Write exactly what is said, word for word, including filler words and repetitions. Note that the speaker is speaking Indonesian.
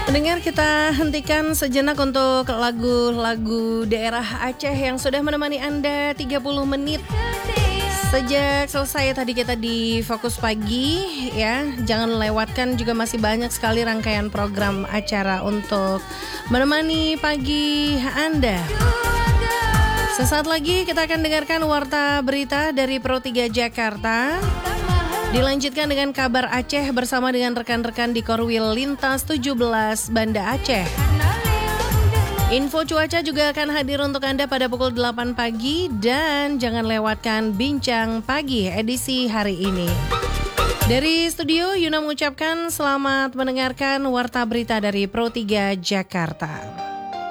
Pendengar, kita hentikan sejenak untuk lagu-lagu daerah Aceh yang sudah menemani Anda tiga puluh menit. Sejak selesai tadi kita di Fokus Pagi ya, jangan lewatkan juga masih banyak sekali rangkaian program acara untuk menemani pagi Anda. Sesaat lagi kita akan dengarkan warta berita dari Pro tiga Jakarta. Dilanjutkan dengan kabar Aceh bersama dengan rekan-rekan di Korwil Lintas tujuh belas Banda Aceh. Info cuaca juga akan hadir untuk Anda pada pukul delapan pagi dan jangan lewatkan Bincang Pagi edisi hari ini. Dari studio, Yuna mengucapkan selamat mendengarkan warta berita dari Pro tiga Jakarta.